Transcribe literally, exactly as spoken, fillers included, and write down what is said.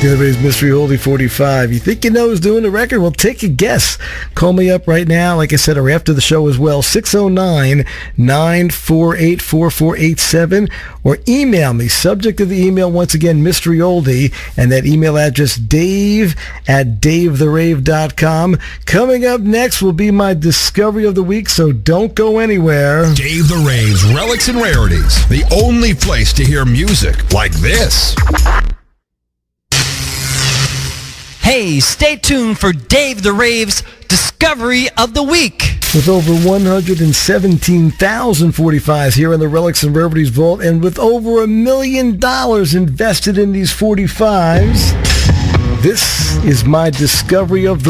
Everybody's Mystery Oldie forty-five. You think you know who's doing the record? Well, take a guess. Call me up right now, like I said, or after the show as well, six oh nine, nine four eight, four four eight seven, or email me. Subject of the email, once again, Mystery Oldie, and that email address, dave at dave the rave dot com. Coming up next will be my discovery of the week, so don't go anywhere. Dave the Rave's Relics and Rarities, the only place to hear music like this. Hey, stay tuned for Dave the Rave's Discovery of the Week. With over one hundred seventeen thousand forty-fives here in the Relics and Rarities Vault, and with over a million dollars invested in these forty-fives, this is my discovery of the